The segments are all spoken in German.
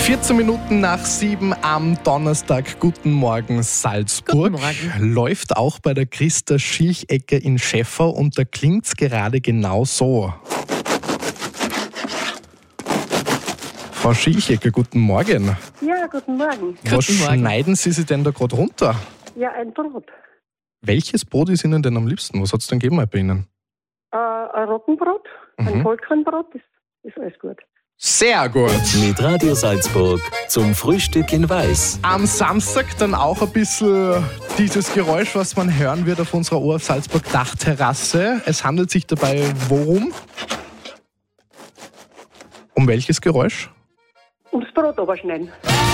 14 Minuten nach 7 am Donnerstag. Guten Morgen, Salzburg. Guten Morgen. Läuft auch bei der Christa Schilchecker in Schäffer und da klingt's gerade genau so. Frau Schilchecker, guten Morgen. Ja, guten Morgen. Was Guten Morgen. schneiden Sie sich denn da gerade runter? Ja, ein Brot. Welches Brot ist Ihnen denn am liebsten? Was hat's denn gegeben bei Ihnen? Ein Roggenbrot, ein Vollkornbrot, das ist alles gut. Sehr gut. Mit Radio Salzburg zum Frühstück in Weiß. Am Samstag dann auch ein bisschen dieses Geräusch, was man hören wird auf unserer ORF Salzburg Dachterrasse. Es handelt sich dabei worum? Um welches Geräusch? Ums Brot überschneiden.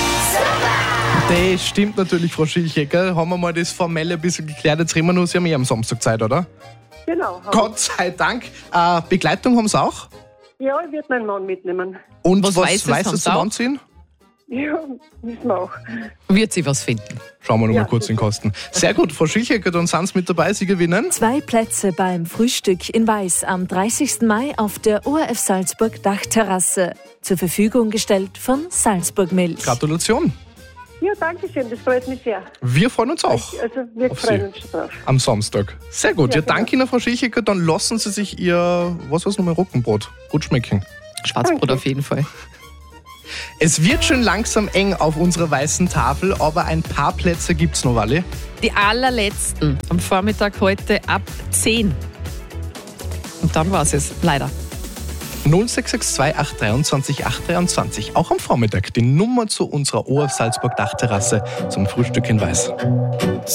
Das stimmt natürlich, Frau Schilchecker. Haben wir mal das Formelle ein bisschen geklärt. Jetzt reden wir nur, Sie haben am Samstag Zeit, oder? Genau. Gott sei Dank. Begleitung haben Sie auch? Ja, ich werde meinen Mann mitnehmen. Und Was was Weißes haben Weißes Sie zum auch? Anziehen? Ja, wissen wir auch. Wird sie was finden. Schauen wir noch Ja, mal kurz in den sicher. Kosten. Sehr gut, Frau Schilchecker, dann sind Sie mit dabei. Sie gewinnen. 2 Plätze beim Frühstück in Weiß am 30. Mai auf der ORF Salzburg Dachterrasse. Zur Verfügung gestellt von Salzburg Milch. Gratulation. Ja, danke schön, das freut mich sehr. Wir freuen uns auch. Also, wir Auf freuen Sie. uns schon drauf. Am Samstag. Sehr gut. Ja, Ja, genau. danke Ihnen, Frau Schilchecker. Dann lassen Sie sich Ihr, was war's nochmal, Roggenbrot gut schmecken. Schwarzbrot Danke. auf jeden Fall. Es wird schon langsam eng auf unserer weißen Tafel, aber ein paar Plätze gibt's noch, Wally. Die allerletzten am Vormittag heute ab 10. Und dann war es leider. 0662 823 823. Auch am Vormittag die Nummer zu unserer ORF Salzburg Dachterrasse zum Frühstück in Weiß.